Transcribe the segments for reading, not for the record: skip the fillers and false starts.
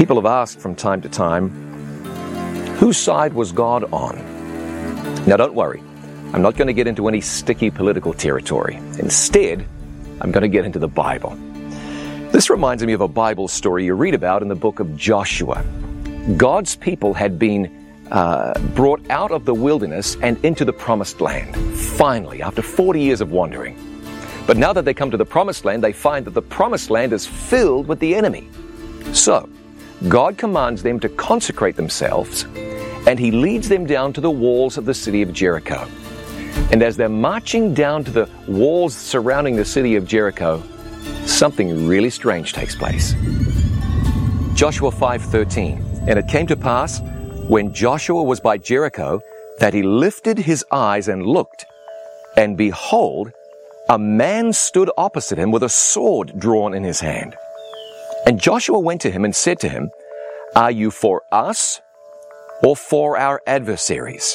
People have asked from time to time, whose side was God on? Now don't worry, I'm not going to get into any sticky political territory. Instead, I'm going to get into the Bible. This reminds me of a Bible story you read about in the book of Joshua. God's people had been brought out of the wilderness and into the promised land, finally, after 40 years of wandering. But now that they come to the promised land, they find that the promised land is filled with the enemy. So, God commands them to consecrate themselves, and He leads them down to the walls of the city of Jericho. And as they're marching down to the walls surrounding the city of Jericho, something really strange takes place. Joshua 5:13, and it came to pass, when Joshua was by Jericho, that he lifted his eyes and looked, and behold, a man stood opposite him with a sword drawn in his hand. And Joshua went to him and said to him, Are you for us or for our adversaries?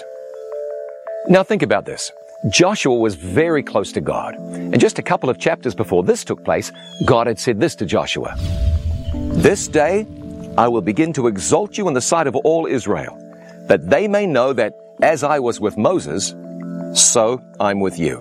Now think about this. Joshua was very close to God. And just a couple of chapters before this took place, God had said this to Joshua. This day I will begin to exalt you in the sight of all Israel, that they may know that as I was with Moses, so I'm with you.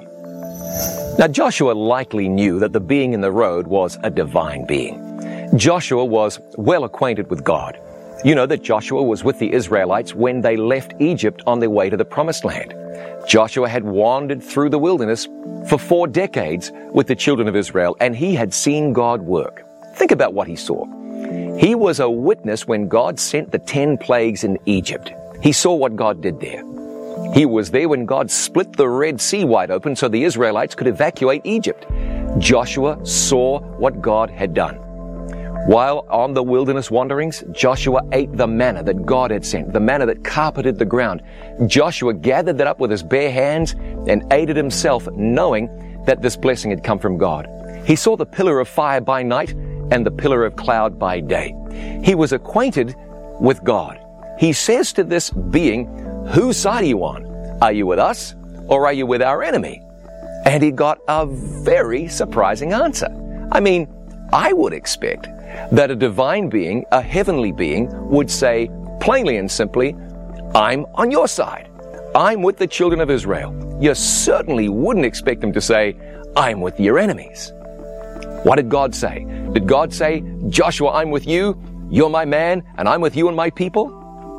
Now Joshua likely knew that the being in the road was a divine being. Joshua was well acquainted with God. You know that Joshua was with the Israelites when they left Egypt on their way to the Promised Land. Joshua had wandered through the wilderness for 4 decades with the children of Israel, and he had seen God work. Think about what he saw. He was a witness when God sent the 10 plagues in Egypt. He saw what God did there. He was there when God split the Red Sea wide open so the Israelites could evacuate Egypt. Joshua saw what God had done. While on the wilderness wanderings, Joshua ate the manna that God had sent, the manna that carpeted the ground. Joshua gathered that up with his bare hands and ate it himself, knowing that this blessing had come from God. He saw the pillar of fire by night and the pillar of cloud by day. He was acquainted with God. He says to this being, whose side are you on? Are you with us or are you with our enemy? And he got a very surprising answer. I mean, I would expect that a divine being, a heavenly being, would say plainly and simply, I'm on your side. I'm with the children of Israel. You certainly wouldn't expect him to say, I'm with your enemies. What did God say? Did God say, Joshua, I'm with you, you're my man, and I'm with you and my people?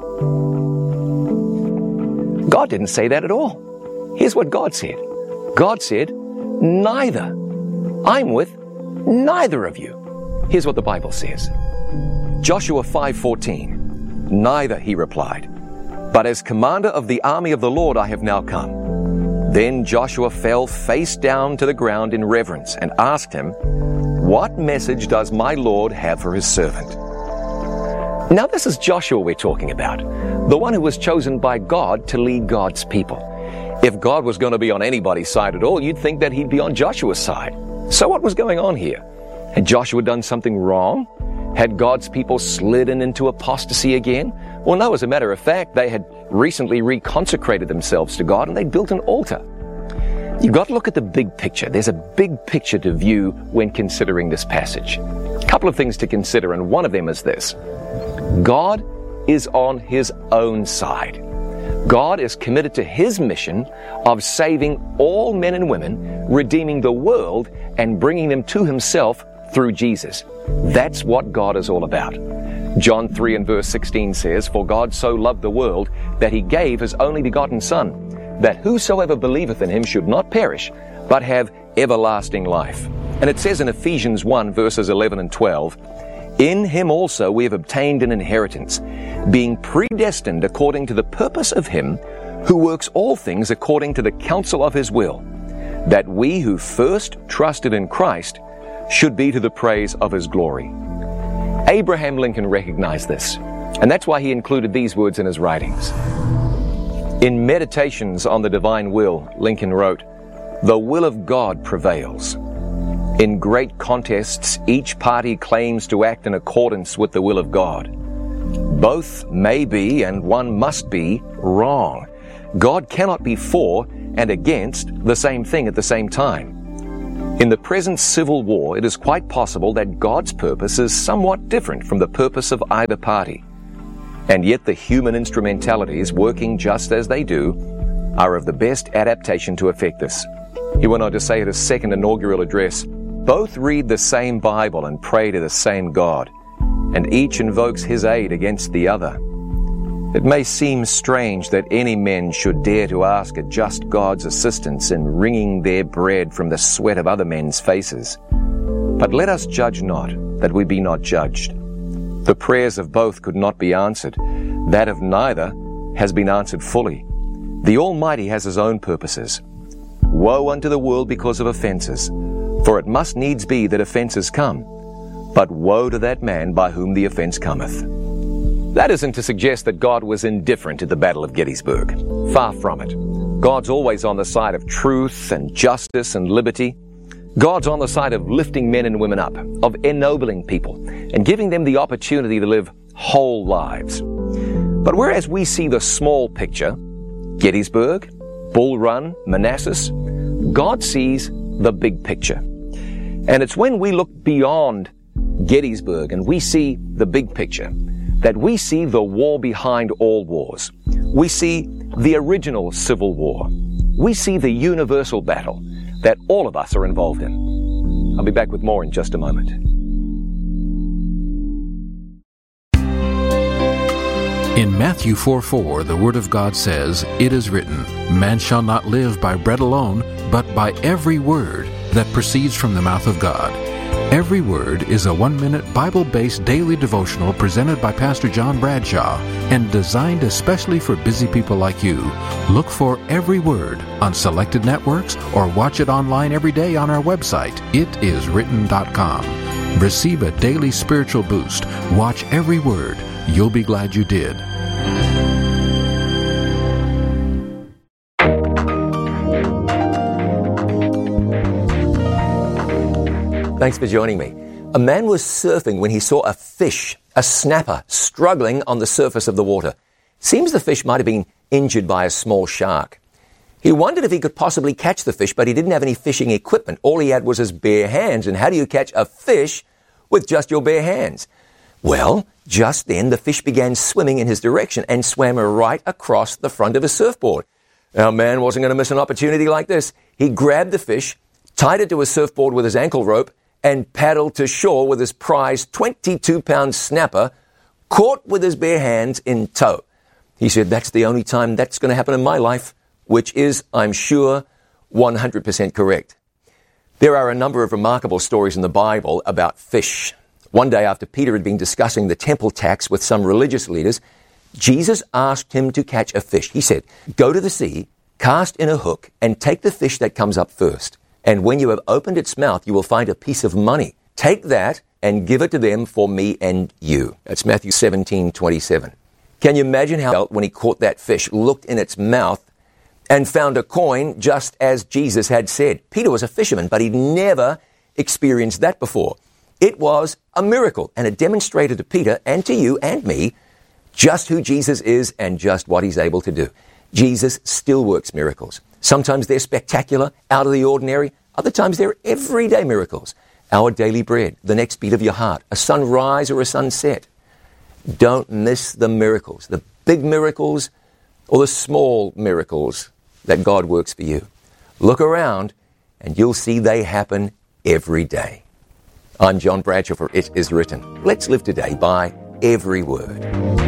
God didn't say that at all. Here's what God said. God said, neither. I'm with neither of you. Here's what the Bible says. Joshua 5:14. Neither, he replied, but as commander of the army of the Lord I have now come. Then Joshua fell face down to the ground in reverence and asked him, What message does my Lord have for his servant? Now this is Joshua we're talking about, the one who was chosen by God to lead God's people. If God was going to be on anybody's side at all, you'd think that he'd be on Joshua's side. So what was going on here? Had Joshua done something wrong? Had God's people slidden into apostasy again? Well, no, as a matter of fact, they had recently reconsecrated themselves to God and they built an altar. You've got to look at the big picture. There's a big picture to view when considering this passage. A couple of things to consider, and one of them is this. God is on His own side. God is committed to His mission of saving all men and women, redeeming the world, and bringing them to Himself through Jesus. That's what God is all about. John 3 and verse 16 says, For God so loved the world that He gave His only begotten Son, that whosoever believeth in Him should not perish, but have everlasting life. And it says in Ephesians 1 verses 11 and 12, In Him also we have obtained an inheritance, being predestined according to the purpose of Him who works all things according to the counsel of His will, that we who first trusted in Christ should be to the praise of His glory. Abraham Lincoln recognized this, and that's why he included these words in his writings. In Meditations on the Divine Will, Lincoln wrote, The will of God prevails. In great contests, each party claims to act in accordance with the will of God. Both may be, and one must be, wrong. God cannot be for and against the same thing at the same time. In the present civil war, it is quite possible that God's purpose is somewhat different from the purpose of either party. And yet the human instrumentalities, working just as they do, are of the best adaptation to effect this. He went on to say at his second inaugural address, "Both read the same Bible and pray to the same God, and each invokes his aid against the other. It may seem strange that any men should dare to ask a just God's assistance in wringing their bread from the sweat of other men's faces. But let us judge not, that we be not judged. The prayers of both could not be answered. That of neither has been answered fully. The Almighty has his own purposes. Woe unto the world because of offenses, for it must needs be that offenses come. But woe to that man by whom the offense cometh." That isn't to suggest that God was indifferent to the Battle of Gettysburg. Far from it. God's always on the side of truth and justice and liberty. God's on the side of lifting men and women up, of ennobling people, and giving them the opportunity to live whole lives. But whereas we see the small picture, Gettysburg, Bull Run, Manassas, God sees the big picture. And it's when we look beyond Gettysburg and we see the big picture that we see the war behind all wars. We see the original Civil War. We see the universal battle that all of us are involved in. I'll be back with more in just a moment. In Matthew 4:4, the Word of God says, "It is written, man shall not live by bread alone, but by every word that proceeds from the mouth of God." Every Word is a 1-minute Bible-based daily devotional presented by Pastor John Bradshaw and designed especially for busy people like you. Look for Every Word on selected networks or watch it online every day on our website, itiswritten.com. Receive a daily spiritual boost. Watch Every Word. You'll be glad you did. Thanks for joining me. A man was surfing when he saw a fish, a snapper, struggling on the surface of the water. Seems the fish might have been injured by a small shark. He wondered if he could possibly catch the fish, but he didn't have any fishing equipment. All he had was his bare hands. And how do you catch a fish with just your bare hands? Well, just then the fish began swimming in his direction and swam right across the front of his surfboard. Our man wasn't going to miss an opportunity like this. He grabbed the fish, tied it to his surfboard with his ankle rope, and paddled to shore with his prized 22-pound snapper caught with his bare hands in tow. He said, "That's the only time that's going to happen in my life," which is, I'm sure, 100% correct. There are a number of remarkable stories in the Bible about fish. One day after Peter had been discussing the temple tax with some religious leaders, Jesus asked him to catch a fish. He said, "Go to the sea, cast in a hook, and take the fish that comes up first. And when you have opened its mouth, you will find a piece of money. Take that and give it to them for me and you." That's Matthew 17:27. Can you imagine how he felt when he caught that fish, looked in its mouth, and found a coin just as Jesus had said? Peter was a fisherman, but he'd never experienced that before. It was a miracle, and it demonstrated to Peter and to you and me just who Jesus is and just what he's able to do. Jesus still works miracles. Sometimes they're spectacular, out of the ordinary. Other times they're everyday miracles. Our daily bread, the next beat of your heart, a sunrise or a sunset. Don't miss the miracles, the big miracles or the small miracles that God works for you. Look around and you'll see they happen every day. I'm John Bradshaw for It Is Written. Let's live today by every word.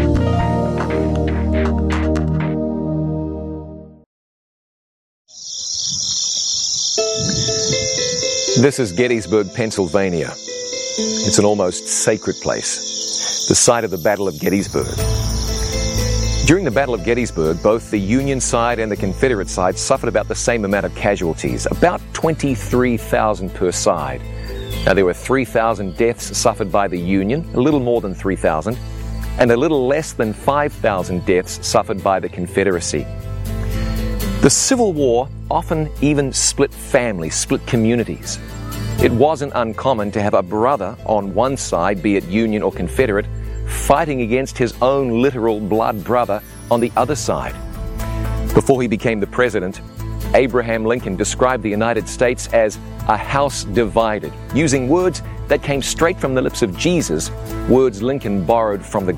This is Gettysburg, Pennsylvania. It's an almost sacred place, the site of the Battle of Gettysburg. During the Battle of Gettysburg, both the Union side and the Confederate side suffered about the same amount of casualties, about 23,000 per side. Now, there were 3,000 deaths suffered by the Union, a little more than 3,000, and a little less than 5,000 deaths suffered by the Confederacy. The Civil War often even split families, split communities. It wasn't uncommon to have a brother on one side, be it Union or Confederate, fighting against his own literal blood brother on the other side. Before he became the president, Abraham Lincoln described the United States as a house divided, using words that came straight from the lips of Jesus, words Lincoln borrowed from the